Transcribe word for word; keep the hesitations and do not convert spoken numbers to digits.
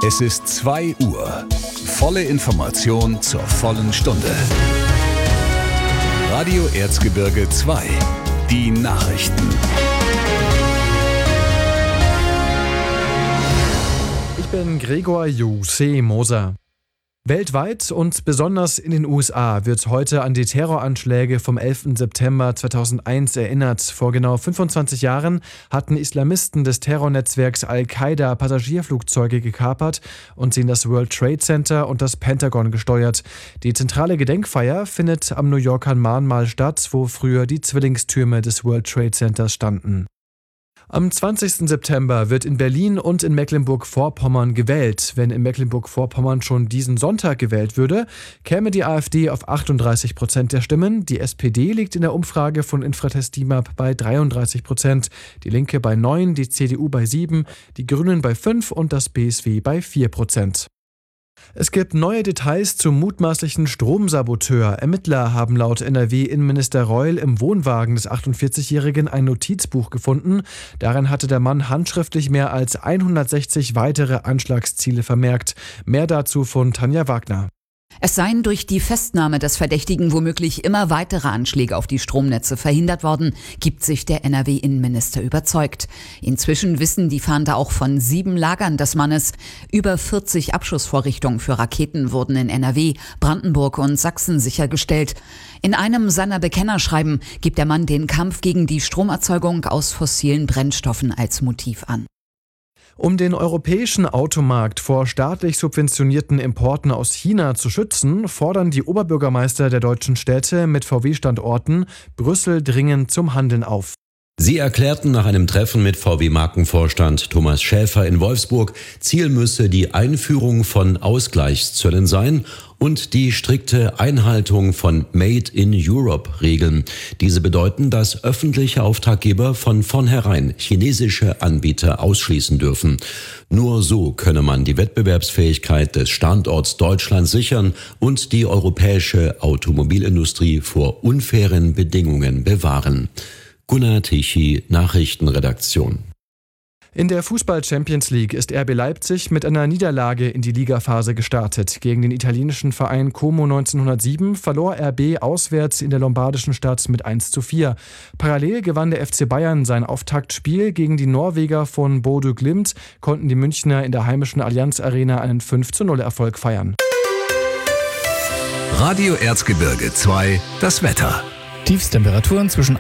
Es ist zwei Uhr. Volle Information zur vollen Stunde. Radio Erzgebirge zwei. Die Nachrichten. Ich bin Gregor Jussi Moser. Weltweit und besonders in den U S A wird heute an die Terroranschläge vom elften September zweitausendeins erinnert. Vor genau fünfundzwanzig Jahren hatten Islamisten des Terrornetzwerks Al-Qaida Passagierflugzeuge gekapert und sie in das World Trade Center und das Pentagon gesteuert. Die zentrale Gedenkfeier findet am New Yorker Mahnmal statt, wo früher die Zwillingstürme des World Trade Centers standen. Am zwanzigsten September wird in Berlin und in Mecklenburg-Vorpommern gewählt. Wenn in Mecklenburg-Vorpommern schon diesen Sonntag gewählt würde, käme die AfD auf achtunddreißig Prozent der Stimmen. Die S P D liegt in der Umfrage von Infratest DIMAP bei dreiunddreißig Prozent, die Linke bei neun, die C D U bei sieben, die Grünen bei fünf und das B S W bei vier Prozent. Es gibt neue Details zum mutmaßlichen Stromsaboteur. Ermittler haben laut N R W-Innenminister Reul im Wohnwagen des achtundvierzigjährigen ein Notizbuch gefunden. Darin hatte der Mann handschriftlich mehr als hundertsechzig weitere Anschlagsziele vermerkt. Mehr dazu von Tanja Wagner. Es seien durch die Festnahme des Verdächtigen womöglich immer weitere Anschläge auf die Stromnetze verhindert worden, gibt sich der N R W-Innenminister überzeugt. Inzwischen wissen die Fahnder auch von sieben Lagern des Mannes. Über vierzig Abschussvorrichtungen für Raketen wurden in N R W, Brandenburg und Sachsen sichergestellt. In einem seiner Bekennerschreiben gibt der Mann den Kampf gegen die Stromerzeugung aus fossilen Brennstoffen als Motiv an. Um den europäischen Automarkt vor staatlich subventionierten Importen aus China zu schützen, fordern die Oberbürgermeister der deutschen Städte mit V W-Standorten Brüssel dringend zum Handeln auf. Sie erklärten nach einem Treffen mit V W-Markenvorstand Thomas Schäfer in Wolfsburg, Ziel müsse die Einführung von Ausgleichszöllen sein und die strikte Einhaltung von Made-in-Europe-Regeln. Diese bedeuten, dass öffentliche Auftraggeber von vornherein chinesische Anbieter ausschließen dürfen. Nur so könne man die Wettbewerbsfähigkeit des Standorts Deutschland sichern und die europäische Automobilindustrie vor unfairen Bedingungen bewahren. Gunnar Tichy, Nachrichtenredaktion. In der Fußball-Champions League ist R B Leipzig mit einer Niederlage in die Ligaphase gestartet. Gegen den italienischen Verein Como neunzehnhundertsieben verlor R B auswärts in der lombardischen Stadt mit eins zu vier. Parallel gewann der F C Bayern sein Auftaktspiel gegen die Norweger von Bodø Glimt, konnten die Münchner in der heimischen Allianz Arena einen fünf zu null Erfolg feiern. Radio Erzgebirge zwei, das Wetter. Tiefstemperaturen zwischen